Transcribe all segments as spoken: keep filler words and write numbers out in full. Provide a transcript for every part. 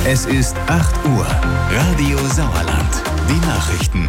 Es ist acht Uhr. Radio Sauerland. Die Nachrichten.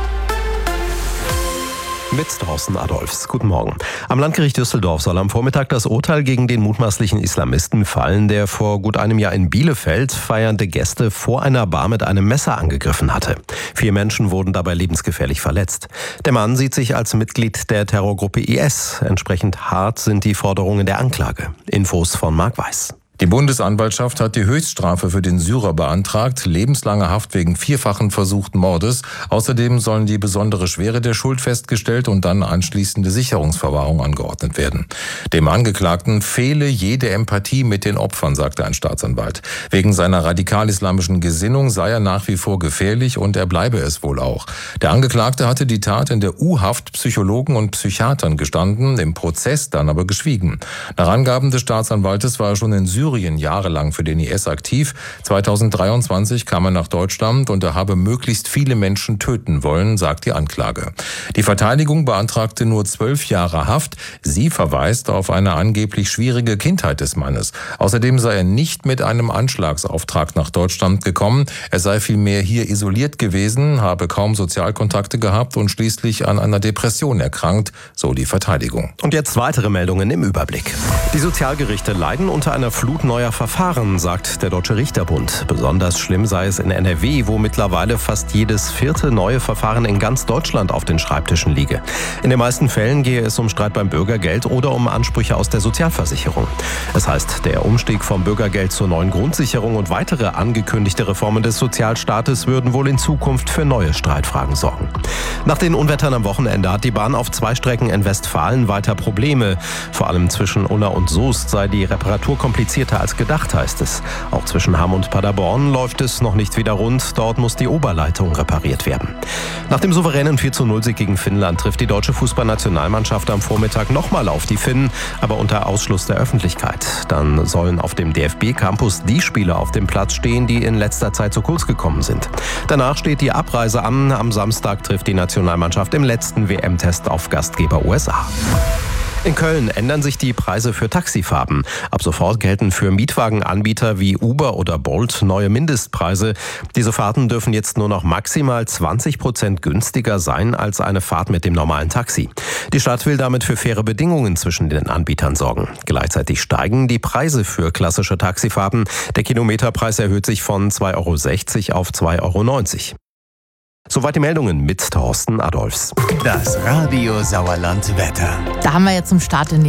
Mit Thorsten Adolfs. Guten Morgen. Am Landgericht Düsseldorf soll am Vormittag das Urteil gegen den mutmaßlichen Islamisten fallen, der vor gut einem Jahr in Bielefeld feiernde Gäste vor einer Bar mit einem Messer angegriffen hatte. Vier Menschen wurden dabei lebensgefährlich verletzt. Der Mann sieht sich als Mitglied der Terrorgruppe I S. Entsprechend hart sind die Forderungen der Anklage. Infos von Marc Weiß. Die Bundesanwaltschaft hat die Höchststrafe für den Syrer beantragt, lebenslange Haft wegen vierfachen versuchten Mordes. Außerdem sollen die besondere Schwere der Schuld festgestellt und dann anschließende Sicherungsverwahrung angeordnet werden. Dem Angeklagten fehle jede Empathie mit den Opfern, sagte ein Staatsanwalt. Wegen seiner radikal-islamischen Gesinnung sei er nach wie vor gefährlich und er bleibe es wohl auch. Der Angeklagte hatte die Tat in der U-Haft Psychologen und Psychiatern gestanden, im Prozess dann aber geschwiegen. Nach Angaben des Staatsanwaltes war er schon in Syrien Syrien jahrelang für den I S aktiv. zweitausenddreiundzwanzig kam er nach Deutschland und er habe möglichst viele Menschen töten wollen, sagt die Anklage. Die Verteidigung beantragte nur zwölf Jahre Haft. Sie verweist auf eine angeblich schwierige Kindheit des Mannes. Außerdem sei er nicht mit einem Anschlagsauftrag nach Deutschland gekommen. Er sei vielmehr hier isoliert gewesen, habe kaum Sozialkontakte gehabt und schließlich an einer Depression erkrankt, so die Verteidigung. Und jetzt weitere Meldungen im Überblick. Die Sozialgerichte leiden unter einer Flut neuer Verfahren, sagt der Deutsche Richterbund. Besonders schlimm sei es in N R W, wo mittlerweile fast jedes vierte neue Verfahren in ganz Deutschland auf den Schreibtischen liege. In den meisten Fällen gehe es um Streit beim Bürgergeld oder um Ansprüche aus der Sozialversicherung. Es heißt, der Umstieg vom Bürgergeld zur neuen Grundsicherung und weitere angekündigte Reformen des Sozialstaates würden wohl in Zukunft für neue Streitfragen sorgen. Nach den Unwettern am Wochenende hat die Bahn auf zwei Strecken in Westfalen weiter Probleme. Vor allem zwischen Unna und Soest sei die Reparatur komplizierter als gedacht, heißt es. Auch zwischen Hamm und Paderborn läuft es noch nicht wieder rund. Dort muss die Oberleitung repariert werden. Nach dem souveränen vier zu null Sieg gegen Finnland trifft die deutsche Fußballnationalmannschaft am Vormittag nochmal auf die Finnen, aber unter Ausschluss der Öffentlichkeit. Dann sollen auf dem D F B-Campus die Spieler auf dem Platz stehen, die in letzter Zeit zu kurz gekommen sind. Danach steht die Abreise an. Am Samstag trifft die Nationalmannschaft im letzten W M-Test auf Gastgeber U S A. In Köln ändern sich die Preise für Taxifahrten. Ab sofort gelten für Mietwagenanbieter wie Uber oder Bolt neue Mindestpreise. Diese Fahrten dürfen jetzt nur noch maximal zwanzig Prozent günstiger sein als eine Fahrt mit dem normalen Taxi. Die Stadt will damit für faire Bedingungen zwischen den Anbietern sorgen. Gleichzeitig steigen die Preise für klassische Taxifahrten. Der Kilometerpreis erhöht sich von zwei Euro sechzig auf zwei Euro neunzig. Soweit die Meldungen mit Thorsten Adolfs. Das Radio Sauerland Wetter. Da haben wir jetzt zum Start in die